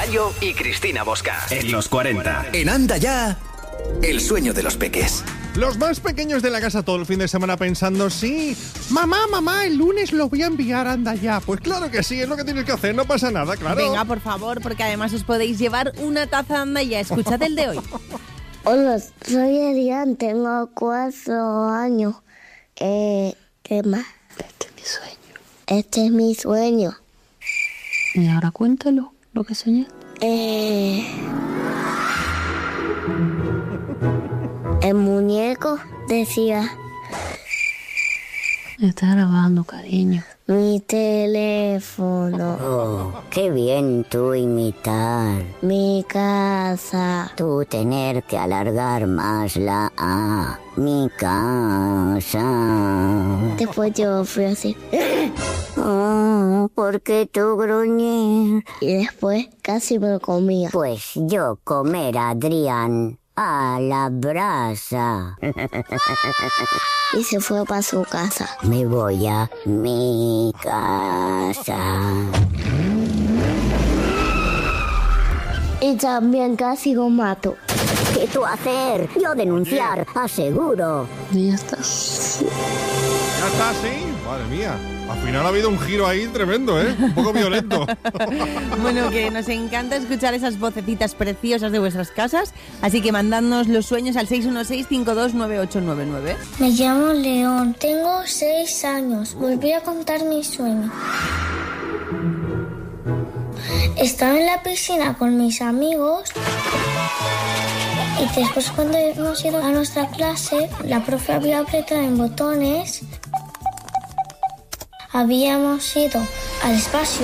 Bayo y Cristina Bosca. En los 40. En Anda Ya, el sueño de los peques. Los más pequeños de la casa todo el fin de semana pensando, sí, mamá, el lunes lo voy a enviar a Anda Ya. Pues claro que sí, es lo que tienes que hacer, no pasa nada, claro. Venga, por favor, porque además os podéis llevar una taza de Anda Ya. Escuchad el de hoy. Hola, soy Adrián, tengo 4 años. ¿Qué más? Este es mi sueño. Este es mi sueño. Y ahora cuéntalo, lo que soñaste. El muñeco decía... Está grabando, cariño. Mi teléfono. Oh, qué bien tú imitar. Mi casa. Tú tener que alargar más la A. Mi casa. Después yo fui así. Oh, ¿por qué tú gruñir? Y después casi me lo comía. Pues yo comer a Adrián a la brasa. Y se fue para su casa. Me voy a mi casa. Y también casi lo mato. ¿Qué tú hacer? Yo denunciar, aseguro. Y ya está. ¿Ya está así? Madre mía. Al final ha habido un giro ahí tremendo, ¿eh? Un poco violento. Bueno, que nos encanta escuchar esas vocecitas preciosas de vuestras casas, así que mandadnos los sueños al 616-529899. Me llamo León, tengo 6 años. Os voy a contar mi sueño. Estaba en la piscina con mis amigos y después cuando hemos ido a nuestra clase, la profe había apretado en botones. Habíamos ido al espacio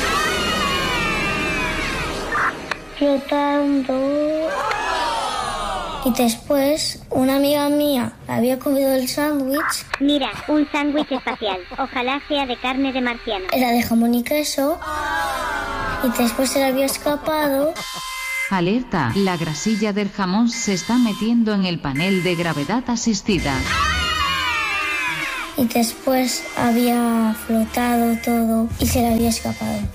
flotando y después una amiga mía había comido el sándwich. Mira, un sándwich espacial. Ojalá sea de carne de marciano. Era de jamón y queso y después se le había escapado. Alerta, la grasilla del jamón se está metiendo en el panel de gravedad asistida. Y después había flotado todo y se le había escapado. ¡No!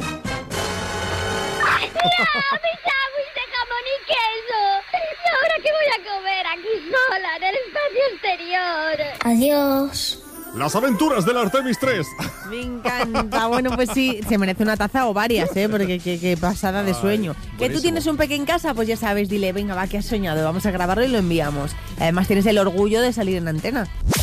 ¡Mi sándwich de jamón y queso! ¿Y ahora qué voy a comer aquí sola en el espacio exterior? Adiós. Las aventuras del Artemis 3. Me encanta. Bueno, pues sí, se merece una taza o varias, ¿eh? Porque qué pasada de sueño. Buenísimo. Que tú tienes un peque en casa, pues ya sabes, dile, venga, va, que has soñado, vamos a grabarlo y lo enviamos. Además tienes el orgullo de salir en antena.